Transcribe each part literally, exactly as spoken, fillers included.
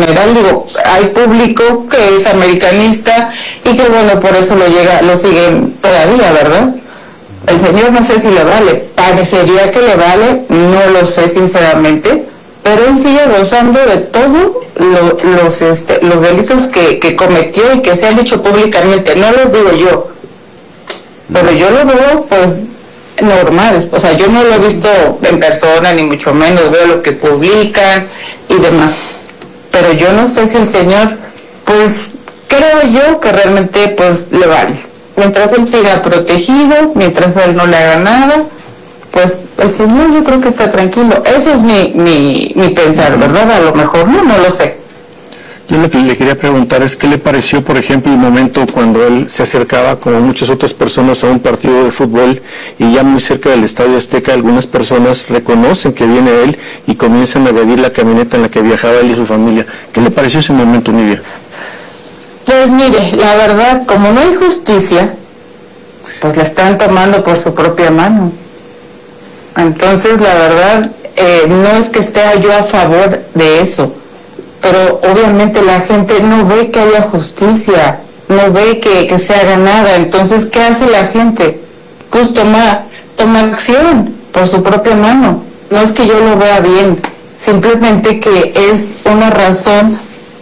general, digo, hay público que es americanista y que bueno, por eso lo llega, lo siguen todavía, ¿verdad? El señor no sé si le vale, parecería que le vale, no lo sé sinceramente, pero él sigue gozando de todo lo, los este, los delitos que, que cometió y que se han dicho públicamente, no los digo yo, pero yo lo veo pues normal, o sea, yo no lo he visto en persona ni mucho menos, veo lo que publican y demás, pero yo no sé si el señor, pues creo yo que realmente pues le vale, mientras él siga protegido, mientras él no le haga nada, pues el señor yo creo que está tranquilo. Eso es mi, mi, mi pensar, ¿verdad? A lo mejor no, no lo sé. Yo lo que le quería preguntar es qué le pareció, por ejemplo, el momento cuando él se acercaba, como muchas otras personas, a un partido de fútbol y ya muy cerca del Estadio Azteca algunas personas reconocen que viene él y comienzan a medir la camioneta en la que viajaba él y su familia. ¿Qué le pareció ese momento, Nidia? Pues mire, la verdad, como no hay justicia, pues la están tomando por su propia mano. Entonces, la verdad, eh, no es que esté yo a favor de eso, pero obviamente la gente no ve que haya justicia, no ve que, que se haga nada. Entonces, ¿qué hace la gente? Pues toma, toma acción por su propia mano. No es que yo lo vea bien, simplemente que es una razón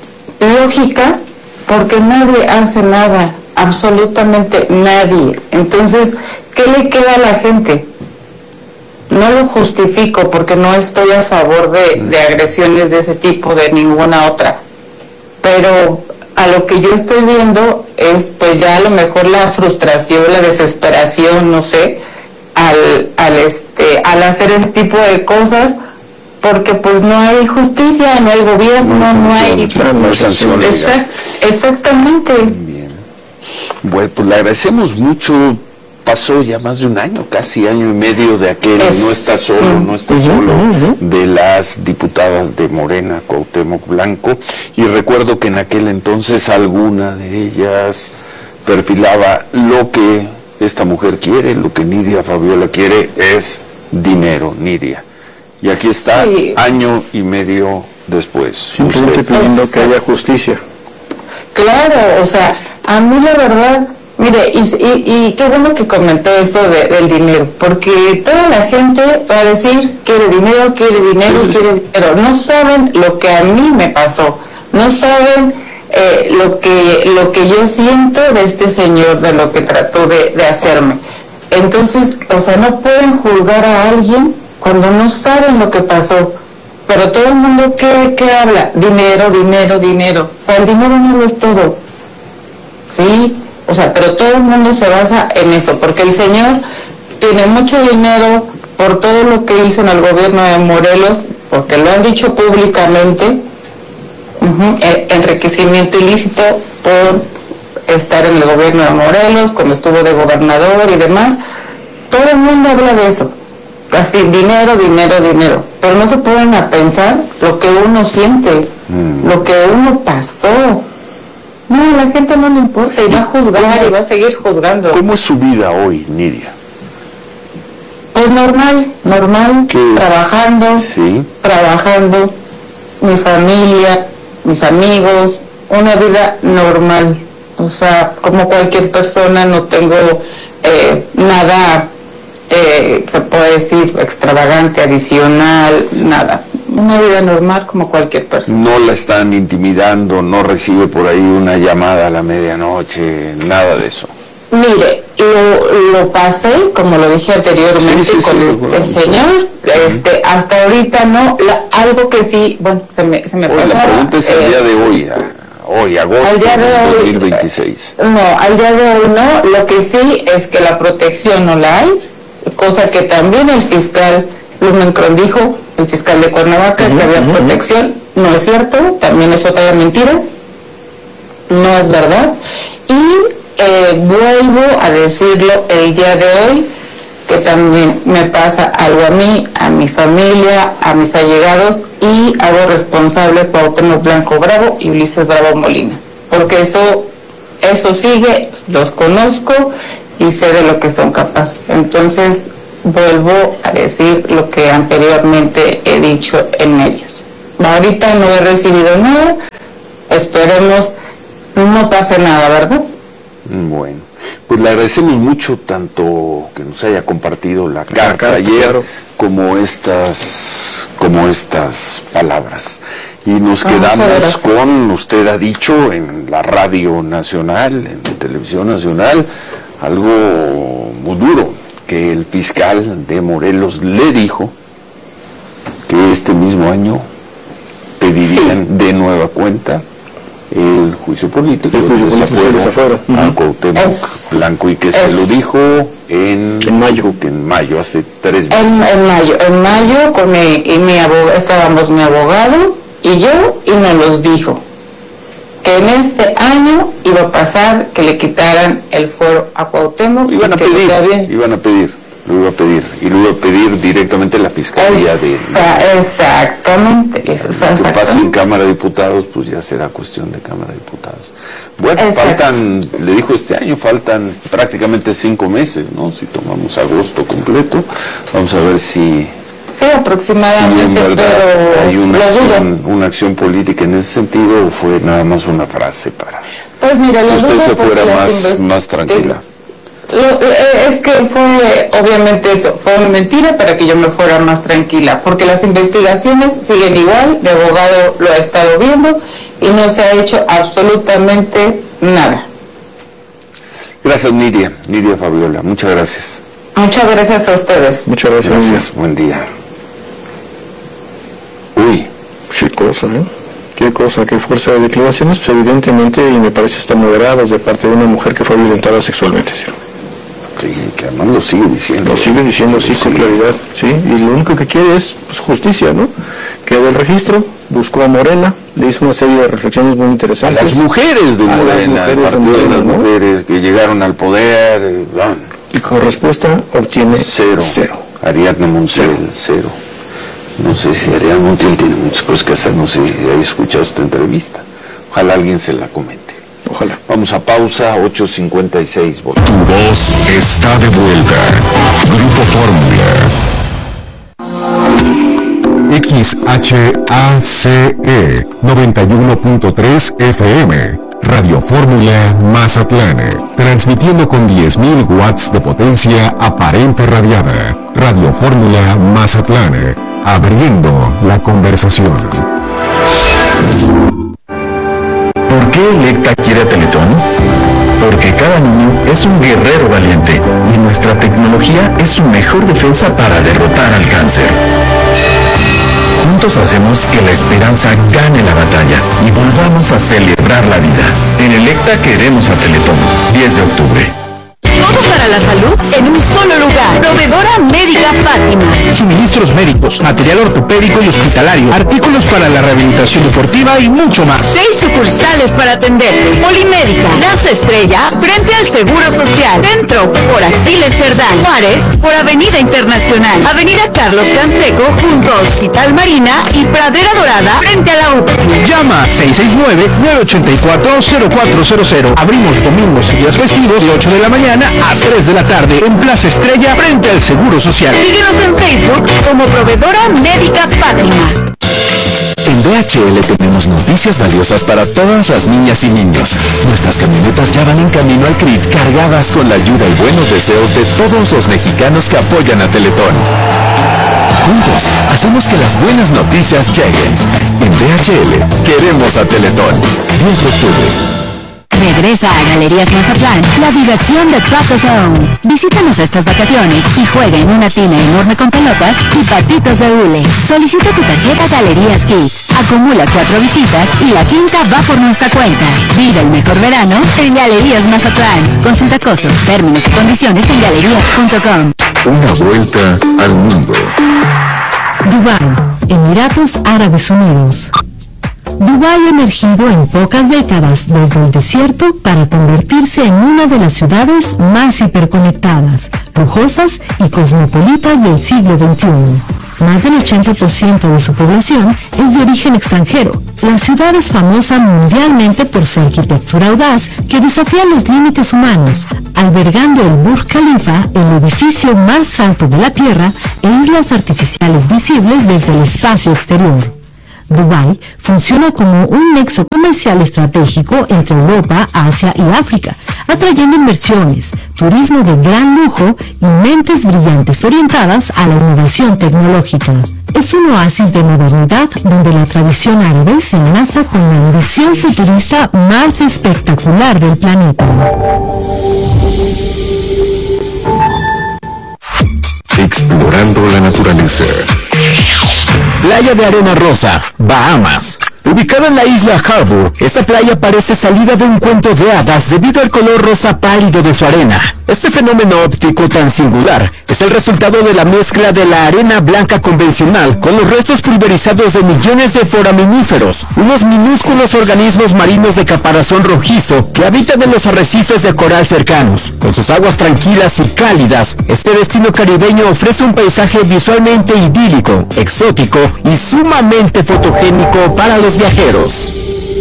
lógica, porque nadie hace nada, absolutamente nadie. Entonces, ¿qué le queda a la gente? No lo justifico porque no estoy a favor de, de agresiones de ese tipo, de ninguna otra. Pero a lo que yo estoy viendo es pues ya a lo mejor la frustración, la desesperación, no sé, al, al, este, al hacer ese tipo de cosas, porque pues no hay justicia, no hay gobierno, no, no hay... No hay sanción. Exact, exactamente. Bien. Bueno, pues le agradecemos mucho. Pasó ya más de un año, casi año y medio de aquel es, no está solo, no está uh -huh, solo, uh -huh. de las diputadas de Morena, Cuauhtémoc Blanco, y recuerdo que en aquel entonces alguna de ellas perfilaba lo que esta mujer quiere, lo que Nidia Fabiola quiere es dinero, Nidia. Y aquí está, sí. año y medio después. Simplemente pidiendo que haya justicia. Claro, o sea, a mí la verdad... Mire, y, y, y qué bueno que comentó eso de, del dinero, porque toda la gente va a decir, quiere dinero, quiere dinero, sí, sí. quiere dinero. No saben lo que a mí me pasó, no saben eh, lo que lo que yo siento de este señor, de lo que trató de, de hacerme. Entonces, o sea, no pueden juzgar a alguien cuando no saben lo que pasó. Pero todo el mundo, ¿qué, qué habla? Dinero, dinero, dinero. O sea, el dinero no lo es todo. ¿Sí? O sea, pero todo el mundo se basa en eso, porque el señor tiene mucho dinero por todo lo que hizo en el gobierno de Morelos, porque lo han dicho públicamente, uh-huh, enriquecimiento ilícito por estar en el gobierno de Morelos, cuando estuvo de gobernador y demás. Todo el mundo habla de eso, así, dinero, dinero, dinero, pero no se ponen a pensar lo que uno siente, mm. lo que uno pasó. No, a la gente no le importa y va a juzgar y va a seguir juzgando. ¿Cómo es su vida hoy, Nidia? Pues normal, normal, trabajando, ¿Sí? trabajando, mi familia, mis amigos, una vida normal. O sea, como cualquier persona, no tengo eh, nada, eh, se puede decir, extravagante, adicional, nada. Una vida normal como cualquier persona. No la están intimidando, no recibe por ahí una llamada a la medianoche, nada de eso. Mire, lo, lo pasé, como lo dije anteriormente, sí, sí, con sí, este bueno, señor, sí. este, hasta ahorita no, la, algo que sí, bueno, se me, se me pasó. La pregunta es eh, el día de hoy, a, hoy, agosto de dos mil veintiséis. Hoy, no, al día de hoy no, lo que sí es que la protección no la hay, cosa que también el fiscal Blumenkron dijo, el fiscal de Cuernavaca, uh-huh, que había uh-huh. protección. No es cierto, también es otra mentira, no es verdad. Y eh, vuelvo a decirlo el día de hoy, que también me pasa algo a mí, a mi familia, a mis allegados, y hago responsable Cuauhtémoc Blanco Bravo y Ulises Bravo Molina, porque eso, eso sigue, los conozco y sé de lo que son capaces. Entonces, vuelvo a decir lo que anteriormente he dicho en medios. Ahorita no he recibido nada, esperemos no pase nada, ¿verdad? Bueno, pues le agradecemos mucho tanto que nos haya compartido la carta, la carta ayer, claro, como estas, como estas palabras. Y nos quedamos con, usted ha dicho en la Radio Nacional, en la Televisión Nacional, algo muy duro, que el fiscal de Morelos le dijo que este mismo año pedirían sí. de nueva cuenta el juicio político, el juicio político de desafuero a Cuauhtémoc es, Blanco, y que es, se lo dijo en, en mayo, que en mayo, hace tres meses. En, en mayo, en mayo con mi, y mi abogado, estábamos mi abogado y yo, y nos los dijo que en este año iba a pasar que le quitaran el fuero a Cuauhtémoc. Iban a que pedir, había... iban a pedir, lo iba a pedir, y lo iba a pedir directamente a la Fiscalía Esa, de... Exactamente. Lo que pasa en Cámara de Diputados, pues ya será cuestión de Cámara de Diputados. Bueno, exacto, faltan, le dijo este año, faltan prácticamente cinco meses, ¿no? Si tomamos agosto completo, vamos a ver si... Sí, aproximadamente, si en verdad pero hay una acción, una acción política en ese sentido, o fue nada más una frase para pues mira, que usted se fuera más, invest... más tranquila. Lo, es que fue, obviamente eso, fue una mentira para que yo me fuera más tranquila, porque las investigaciones siguen igual, mi abogado lo ha estado viendo y no se ha hecho absolutamente nada. Gracias, Nidia, Nidia Fabiola, muchas gracias. Muchas gracias a ustedes. Muchas gracias. Gracias, buen día. Uy, qué cosa, ¿eh? Qué cosa, qué fuerza de declaraciones, pues evidentemente, y me parece estar moderadas de parte de una mujer que fue violentada sexualmente, ¿sí? Sí, que además lo sigue diciendo. Lo sigue diciendo, sí, con claridad, sí, y lo único que quiere es pues, justicia, ¿no? Quedó el registro, buscó a Morena, le hizo una serie de reflexiones muy interesantes. A las mujeres de Morena, a las mujeres, de Morena, las ¿no? mujeres que llegaron al poder, eh, y con respuesta obtiene cero. cero. Ariadna Montiel, cero. cero. No sé si Ariadna Montiel tiene muchas cosas que hacer, no sé si ha escuchado esta entrevista. Ojalá alguien se la comente. Ojalá. Vamos a pausa, ocho cincuenta y seis. Tu voz está de vuelta. Grupo Fórmula. X H A C E noventa y uno punto tres F M. Radio Fórmula Mazatlán, transmitiendo con diez mil watts de potencia aparente radiada. Radio Fórmula Mazatlán, abriendo la conversación. ¿Por qué Electa quiere a Teletón? Porque cada niño es un guerrero valiente y nuestra tecnología es su mejor defensa para derrotar al cáncer. Juntos hacemos que la esperanza gane la batalla y volvamos a celebrar la vida. En Electa queremos a Teletón. diez de octubre. Todo para la salud en un solo lugar. Proveedora Médica Fátima. Suministros médicos, material ortopédico y hospitalario, artículos para la rehabilitación deportiva y mucho más. Seis sucursales para atenderte. Polimédica, Plaza Estrella, frente al Seguro Social. Centro, por Aquiles Cerdán. Juárez, por Avenida Internacional. Avenida Carlos Canseco, junto a Hospital Marina y Pradera Dorada, frente a la U P S. Llama seis seis nueve, nueve ocho cuatro, cero cuatro cero cero. Abrimos domingos y días festivos de ocho de la mañana a tres de la tarde en Plaza Estrella, frente al Seguro Social. Síguenos en Facebook como Proveedora Médica Fátima. En D H L tenemos noticias valiosas para todas las niñas y niños. Nuestras camionetas ya van en camino al C R I T, cargadas con la ayuda y buenos deseos de todos los mexicanos que apoyan a Teletón. Juntos, hacemos que las buenas noticias lleguen. En D H L, queremos a Teletón. diez de octubre. Regresa a Galerías Mazatlán la diversión de Patos Aún. Visítanos estas vacaciones y juega en una tina enorme con pelotas y patitos de hule. Solicita tu tarjeta Galerías Kids. Acumula cuatro visitas y la quinta va por nuestra cuenta. Vive el mejor verano en Galerías Mazatlán. Consulta costos, términos y condiciones en galerías punto com. Una vuelta al mundo. Dubái, Emiratos Árabes Unidos. Dubái ha emergido en pocas décadas desde el desierto para convertirse en una de las ciudades más hiperconectadas, lujosas y cosmopolitas del siglo veintiuno. Más del ochenta por ciento de su población es de origen extranjero. La ciudad es famosa mundialmente por su arquitectura audaz que desafía los límites humanos, albergando el Burj Khalifa, el edificio más alto de la Tierra, e islas artificiales visibles desde el espacio exterior. Dubái funciona como un nexo comercial estratégico entre Europa, Asia y África, atrayendo inversiones, turismo de gran lujo y mentes brillantes orientadas a la innovación tecnológica. Es un oasis de modernidad donde la tradición árabe se enlaza con la ambición futurista más espectacular del planeta. Explorando la naturaleza. Playa de Arena Rosa, Bahamas. Ubicada en la isla Harbour, esta playa parece salida de un cuento de hadas debido al color rosa pálido de su arena. Este fenómeno óptico tan singular es el resultado de la mezcla de la arena blanca convencional con los restos pulverizados de millones de foraminíferos, unos minúsculos organismos marinos de caparazón rojizo que habitan en los arrecifes de coral cercanos. Con sus aguas tranquilas y cálidas, este destino caribeño ofrece un paisaje visualmente idílico, exótico y sumamente fotogénico para los viajeros.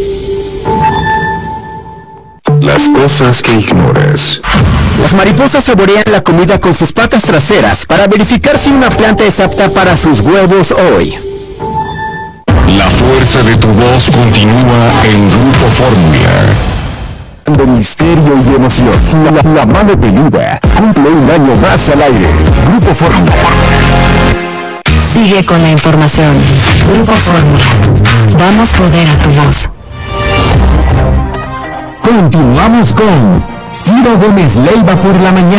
Las cosas que ignoras. Las mariposas saborean la comida con sus patas traseras para verificar si una planta es apta para sus huevos hoy. La fuerza de tu voz continúa en Grupo Fórmula. De misterio y emoción, la, la mano peluda cumple un año más al aire. Grupo Fórmula. Sigue con la información. Grupo Fórmula. Damos poder a tu voz. Continuamos con Ciro Gómez Leiva por la mañana.